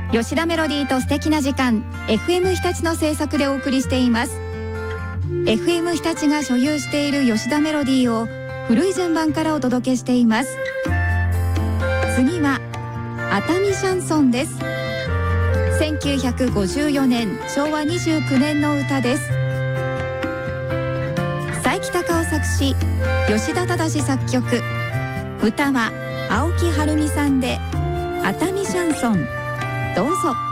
吉田メロディーと素敵な時間、 FM 日立の制作でお送りしています。 FM 日立が所有している吉田メロディーを古い順番からお届けしています。次は熱海シャンソンです。1954年昭和29年の歌です。佐伯隆夫作詞、吉田忠作曲。歌は青木はるみさんで熱海シャンソン。どうぞ。